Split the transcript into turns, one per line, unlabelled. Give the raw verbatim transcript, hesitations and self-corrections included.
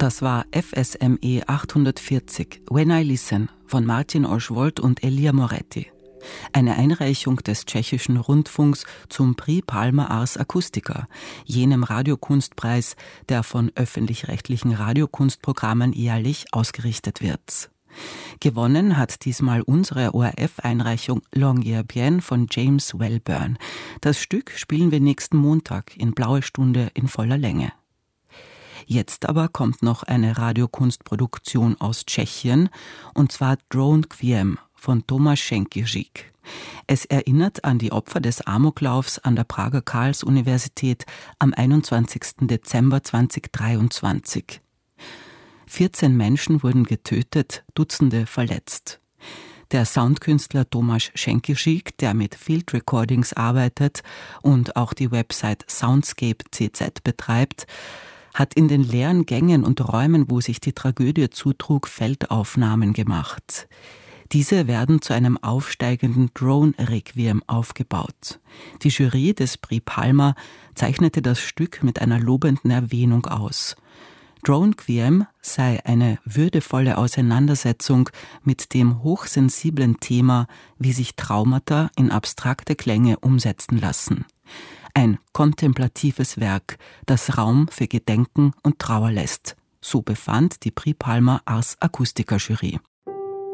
Das war F S M E achthundertvierzig, When I Listen von Martin Oschwoldt und Elia Moretti. Eine Einreichung des tschechischen Rundfunks zum Prix Palma Ars Acustica, jenem Radiokunstpreis, der von öffentlich-rechtlichen Radiokunstprogrammen jährlich ausgerichtet wird. Gewonnen hat diesmal unsere O R F-Einreichung Longue Bien von James Wellburn. Das Stück spielen wir nächsten Montag in Blaue Stunde in voller Länge. Jetzt aber kommt noch eine Radiokunstproduktion aus Tschechien, und zwar Drone Quiem von Tomáš Šenkyřík. Es erinnert an die Opfer des Amoklaufs an der Prager Karls-Universität am einundzwanzigsten Dezember zweitausenddreiundzwanzig. vierzehn Menschen wurden getötet, Dutzende verletzt. Der Soundkünstler Tomáš Šenkyřík, der mit Field Recordings arbeitet und auch die Website Soundscape Punkt c z betreibt, hat in den leeren Gängen und Räumen, wo sich die Tragödie zutrug, Feldaufnahmen gemacht. Diese werden zu einem aufsteigenden Drone-Requiem aufgebaut. Die Jury des Prix Palma zeichnete das Stück mit einer lobenden Erwähnung aus. Drone Quiem sei eine würdevolle Auseinandersetzung mit dem hochsensiblen Thema, wie sich Traumata in abstrakte Klänge umsetzen lassen. Ein kontemplatives Werk, das Raum für Gedenken und Trauer lässt. So befand die Prix Palma Ars Acustica Jury.